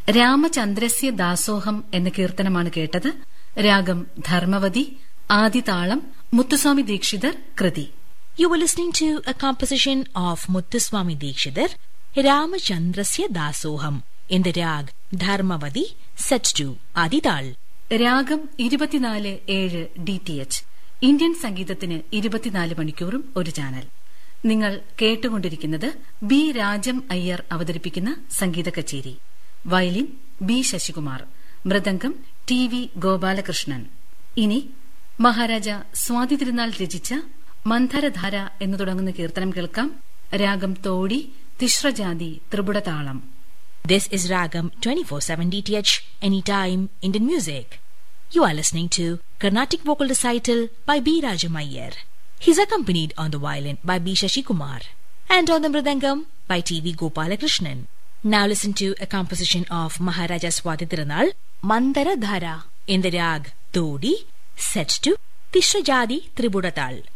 രാമചന്ദ്രസ്യ ദാസോഹം എന്ന കീർത്തനമാണ് കേട്ടത്. രാഗം ധർമ്മവതി, ആദിതാളം മുത്തുസ്വാമി ദീക്ഷിതർ കൃതി. You were listening to a composition of Muthuswami Dikshidhar, Ramachandrasya Dasoham, in the rag Dharmavadi, set to Adidal. രാഗം 24/7 DTH. Indian സംഗീതത്തിന് 24 മണിക്കൂറും ഒരു ചാനൽ. നിങ്ങൾ കേട്ടുകൊണ്ടിരിക്കുന്നത് ബി രാജം അയ്യർ അവതരിപ്പിക്കുന്ന സംഗീത കച്ചേരി. Violin B Sasikumar, mridangam T V Gopalakrishnan. ഇനി മഹാരാജ സ്വാതി തിരുനാൾ രചിച്ച മന്ധരധാര എന്നു തുടങ്ങുന്ന കീർത്തനം കേൾക്കാം. രാഗം Todi, തിശ്രജാതി, ത്രിപുടതാളം. This is Ragam 24/7 DTH, anytime Indian music. You are listening to Carnatic vocal recital by B. Rajam Iyer. He is accompanied on the violin by B. Shashikumar and on the mridangam by T. V. Gopalakrishnan. Now listen to a composition of Maharaja Swati Tirunal, Mandara Dhara, in the rag Todi, set to Tishrajadi Tribudatal.